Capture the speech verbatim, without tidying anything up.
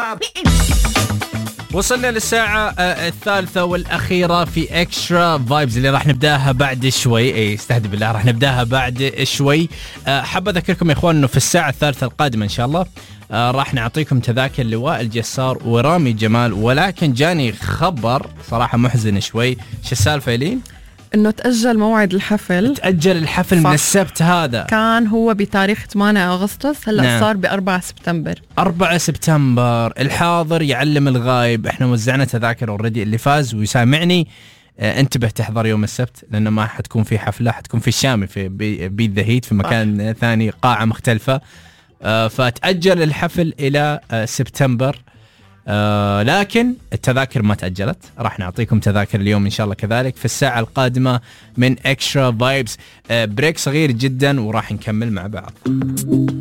وصلنا للساعة الثالثة والأخيرة في إكسترا فايبز اللي راح نبداها بعد شوي. أي استهدي بالله، راح نبداها بعد شوي. حاب أذكركم يا إخوان إنه في الساعة الثالثة القادمة إن شاء الله راح نعطيكم تذاكر لواء الجسار ورامي جمال. ولكن جاني خبر صراحة محزن شوي. شو السالفة لين؟ إنه تأجل موعد الحفل. تأجل الحفل من السبت هذا، كان هو بتاريخ ثمانية أغسطس، هلأ نعم. صار بأربعة سبتمبر. أربعة سبتمبر. الحاضر يعلم الغايب. إحنا وزعنا تذاكر أوريدي. اللي فاز ويسامعني آه انتبه تحضر يوم السبت، لأنه ما حتكون في حفلة، حتكون في الشامي في بيت ذا هيت في مكان آه. ثاني، قاعة مختلفة. آه فتأجل الحفل إلى آه سبتمبر. آه لكن التذاكر ما تأجلت، راح نعطيكم تذاكر اليوم إن شاء الله كذلك في الساعة القادمة من إكسترا فايبز. آه بريك صغير جدا وراح نكمل مع بعض.